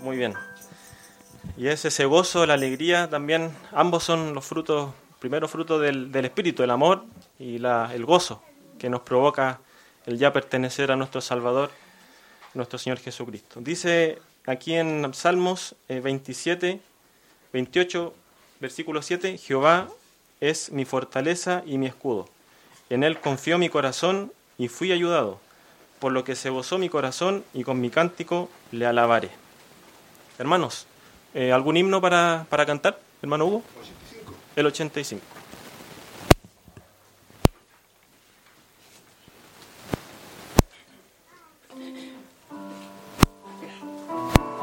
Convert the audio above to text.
Muy bien. Y es ese gozo, la alegría también, ambos son los frutos, primeros frutos del Espíritu, el amor y el gozo que nos provoca el ya pertenecer a nuestro Salvador, nuestro Señor Jesucristo. Dice aquí en Salmos 27, 28, versículo 7, Jehová es mi fortaleza y mi escudo. En él confió mi corazón y fui ayudado, por lo que se gozó mi corazón y con mi cántico le alabaré. Hermanos, ¿algún himno para cantar, hermano Hugo? 85. El 85.